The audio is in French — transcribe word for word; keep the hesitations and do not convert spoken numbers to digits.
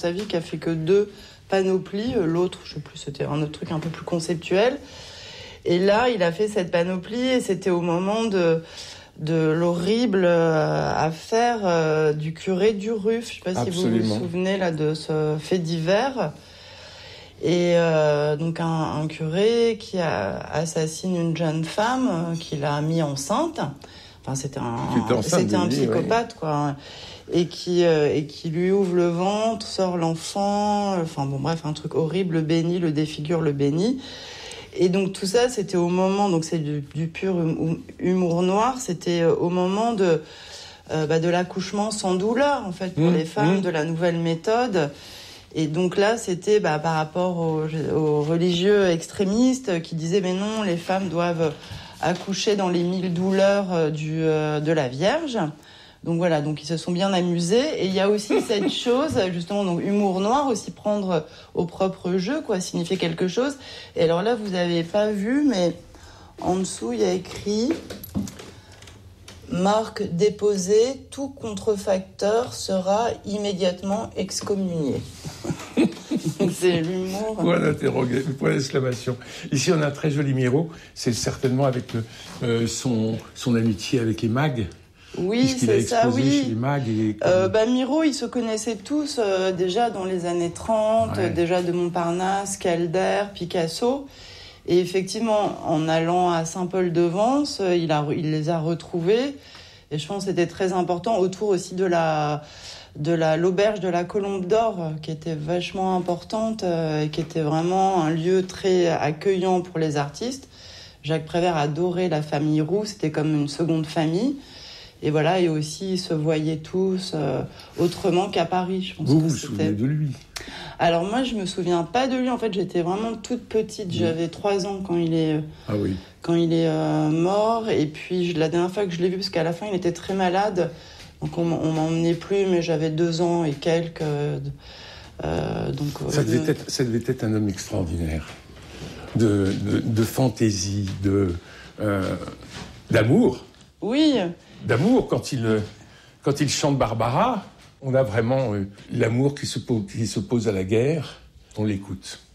sa vie qui a fait que deux panoplies. L'autre, je sais plus, c'était un autre truc un peu plus conceptuel. Et là, il a fait cette panoplie et c'était au moment de, de l'horrible affaire euh, du curé du Ruf. Je sais pas Absolument. Si vous vous souvenez là, de ce fait divers. Et euh, donc un, un curé qui a, assassine une jeune femme euh, qu'il a mis enceinte. Enfin, c'était un, c'était un psychopathe, oui. quoi. Et qui, euh, et qui lui ouvre le ventre, sort l'enfant. Enfin bon, bref, un truc horrible, le bénit, le défigure, le bénit. Et donc tout ça, c'était au moment, donc c'est du, du pur humour noir, c'était au moment de, euh, bah, de l'accouchement sans douleur, en fait, pour mmh, les femmes, mmh. de la nouvelle méthode. Et donc là, c'était bah, par rapport aux, aux religieux extrémistes qui disaient « mais non, les femmes doivent accoucher dans les mille douleurs du, euh, de la Vierge ». Donc voilà, donc ils se sont bien amusés. Et il y a aussi cette chose, justement, donc humour noir, aussi prendre au propre jeu, quoi, signifier quelque chose. Et alors là, vous n'avez pas vu, mais en dessous, il y a écrit « Marque déposée, tout contrefacteur sera immédiatement excommunié ». C'est l'humour. Point d'interrogation, point d'exclamation. Ici, on a un très joli Miro. C'est certainement avec euh, son, son amitié avec les mags. Oui, c'est ça, oui. Chez les mags et... euh, bah, Miro, ils se connaissaient tous euh, déjà dans les années trente, ouais. déjà de Montparnasse, Calder, Picasso. Et effectivement, en allant à Saint-Paul-de-Vence, il, a, il les a retrouvés. Et je pense que c'était très important autour aussi de la... de la, l'auberge de la Colombe d'Or, qui était vachement importante euh, et qui était vraiment un lieu très accueillant pour les artistes. Jacques Prévert adorait la famille Roux, c'était comme une seconde famille. Et voilà, et aussi ils se voyaient tous euh, autrement qu'à Paris. Je pense vous que vous c'était... souvenez de lui? Alors moi, je me souviens pas de lui. En fait, j'étais vraiment toute petite. Oui. J'avais trois ans quand il est, ah oui. quand il est euh, mort. Et puis la dernière fois que je l'ai vu, parce qu'à la fin, il était très malade. Donc on, on m'emmenait plus, mais j'avais deux ans et quelques. Euh, donc, ça, devait euh... être, ça devait être un homme extraordinaire, de, de, de fantaisie, de, euh, d'amour. Oui. D'amour, quand il, quand il chante Barbara, on a vraiment euh, l'amour qui s'oppose, qui s'oppose à la guerre. On l'écoute.